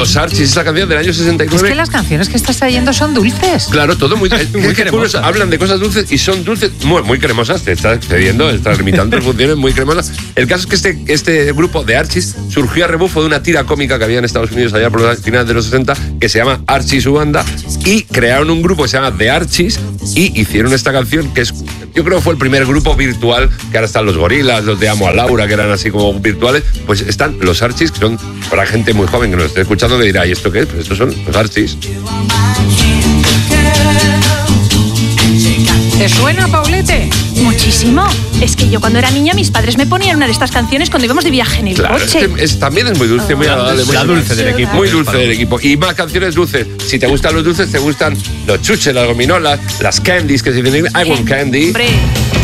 Los Archies, esa canción del año 69. Es que las canciones que estás trayendo son dulces. Claro, todo muy cremosas. Hablan de cosas dulces y son dulces muy cremosas. Te estás excediendo, estás limitando funciones muy cremosas. El caso es que este grupo de Archies surgió a rebufo de una tira cómica que había en Estados Unidos allá por los finales de los 60 que se llama Archie y su banda, y crearon un grupo que se llama The Archies y hicieron esta canción que es, yo creo que fue el primer grupo virtual, que ahora están los Gorilas, los de Amo a Laura, que eran así como virtuales. Pues están los Archies, que son para gente muy joven que nos esté escuchando, que dirá, ¿y esto qué es? Pues estos son los Archies. ¿Te suena, Paulete? Muchísimo. Es que yo cuando era niña mis padres me ponían una de estas canciones cuando íbamos de viaje en el coche. También es muy dulce, muy agradable. La dulce del equipo. Muy dulce del equipo. Y más canciones dulces. Si te gustan los dulces, te gustan los chuches, las gominolas, las candies, que se dicen I want candy. Hombre.